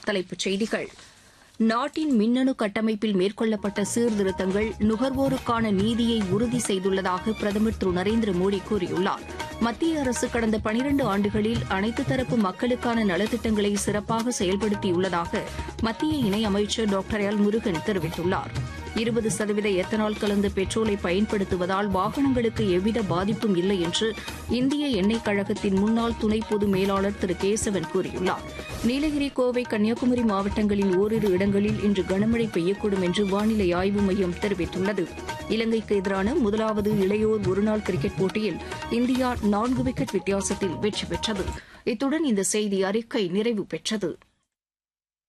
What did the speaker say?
தலைப்புச் செய்திகள். நாட்டின் மின்னணு கட்டமைப்பில் மேற்கொள்ளப்பட்ட சீர்திருத்தங்கள் நுகர்வோருக்கான நீதியை உறுதி செய்துள்ளதாக பிரதமர் திரு நரேந்திர மோடி கூறியுள்ளார். மத்திய அரசு கடந்த 12 ஆண்டுகளில் அனைத்து தரப்பு மக்களுக்கான நலத்திட்டங்களை சிறப்பாக செயல்படுத்தியுள்ளதாக மத்திய இணையமைச்சர் டாக்டர் எல் முருகன் தெரிவித்துள்ளார். 20% எத்தனால் கலந்த பெட்ரோலை பயன்படுத்துவதால் வாகனங்களுக்கு எவ்வித பாதிப்பும் இல்லை என்று இந்திய எண்ணெய் கழகத்தின் முன்னாள் துணை பொது மேலாளர் திரு கேசவன் கூறியுள்ளார். நீலகிரி, கோவை, கன்னியாகுமரி மாவட்டங்களில் ஓரிரு இடங்களில் இன்று கனமழை பெய்யக்கூடும் என்று வானிலை ஆய்வு மையம் தெரிவித்துள்ளது. இலங்கைக்கு எதிரான முதலாவது இளையோர் ஒருநாள் கிரிக்கெட் போட்டியில் இந்தியா 4 விக்கெட் வித்தியாசத்தில் வெற்றி பெற்றது. இத்துடன் இந்த செய்தி அறிக்கை நிறைவு பெற்றது.